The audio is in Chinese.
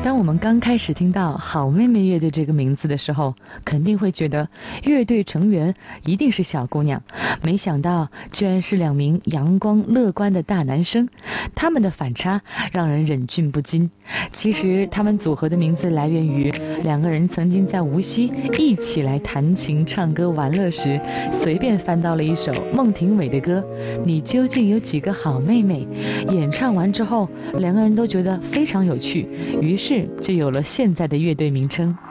当我们刚开始听到好妹妹乐队这个名字的时候，肯定会觉得乐队成员一定是小姑娘，没想到居然是2名阳光乐观的大男生，他们的反差让人忍俊不禁。其实他们组合的名字来源于2个人曾经在无锡一起来弹琴唱歌玩乐时，随便翻到了一首孟庭苇的歌《你究竟有几个好妹妹》，演唱完之后2个人都觉得非常有趣，于是就有了现在的乐队名称。